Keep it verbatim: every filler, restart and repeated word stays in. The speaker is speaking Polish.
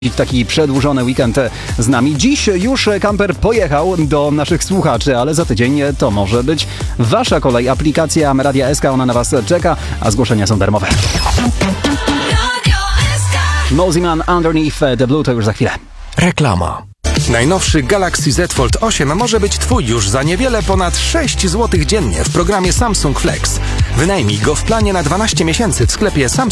w taki przedłużony weekend z nami. Dziś już kamper pojechał do naszych słuchaczy, ale za tydzień to może być wasza kolej. Aplikacja Radia S K, ona na was czeka, a zgłoszenia są darmowe. Mosey Man, Underneath the Blue, to już za chwilę. Reklama. Najnowszy Galaxy Z Fold osiem może być twój już za niewiele ponad sześć złotych dziennie w programie Samsung Flex. Wynajmij go w planie na dwanaście miesięcy w sklepie Samsung.